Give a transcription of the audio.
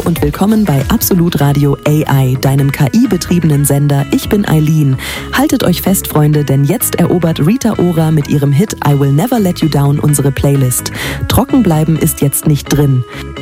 Hallo und willkommen bei Absolut Radio AI, deinem KI-betriebenen Sender. Ich bin Eileen. Haltet euch fest, Freunde, denn jetzt erobert Rita Ora mit ihrem Hit I Will Never Let You Down unsere Playlist. Trocken bleiben ist jetzt nicht drin.